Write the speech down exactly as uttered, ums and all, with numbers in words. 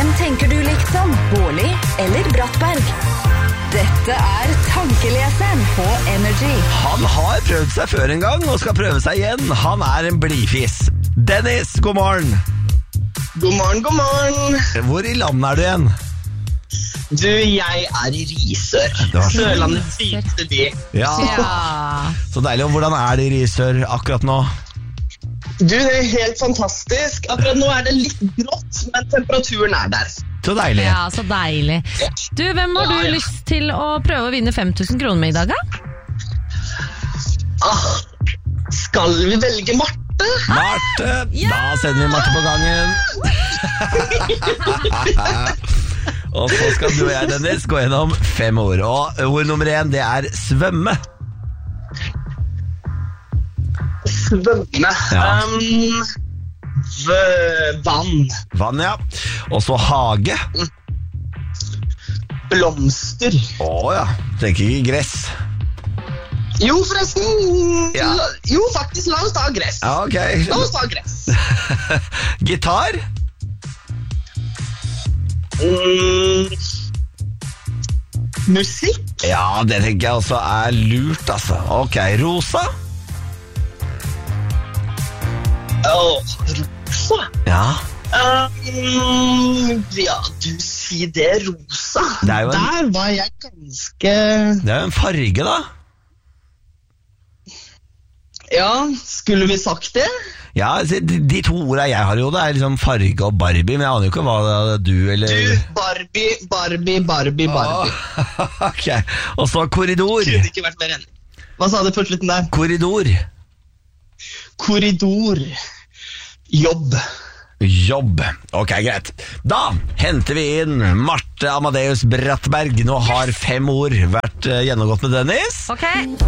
Hvem tenker du liksom? Bårli eller Brattberg? Dette er Tankeleseren på Energy. Han har prøvd seg før en gang og skal prøve seg igjen. Han er en blidfis. Dennis, god morgen. God morgen, god morgen. Hvor i landet er du igjen? Du, jeg er i Risør. Sørlandets fineste by. Ja. Ja. Så deilig. Og hvordan er det i Risør akkurat nå? Du, det er helt fantastisk. Akkurat nå er det litt grått, men temperaturen er der. Så deilig. Ja, så deilig. Du, hvem har du Ja, ja. lyst til å prøve å vinne fem tusen kroner med i dag, da? Ah, skal vi velge Marte? Marte, Ja! da sender vi Marte på gangen. Og så skal du og jeg, Dennis, gå gjennom fem ord. Og ord nummer én, det er svømme. Svømme. Ja. Um, v- vann. Vann, ja. Og så hage. Blomster. Åja, tenker ikke gress. Jo, forresten. Ja. La- Jo, faktisk, la oss ta gress. Ja, ok. La oss ta gress. Gitar. Mm. Musikk. Ja, det tenker jeg også er lurt, altså. Ok, rosa. Åh, rosa. Ja. Um, ja, du sier det, rosa. Det er jo en- Der var jeg ganske... Det er jo en farge, da. Ja, skulle vi sagt det? Ja, altså, de, de to ordene jeg har jo, det er liksom farge og Barbie, men jeg aner jo ikke hva du eller... Du, Barbie, Barbie, Barbie, Barbie. Åh, ok, og så korridor. Kunne ikke vært mer enig. Hva sa du på slutten der? Korridor. Korridor. Jobb. Jobb. Ok, greit. Da henter vi inn Marte Amadeus Brattberg. Nå har fem ord vært eh, gjennomgått med Dennis. Ok.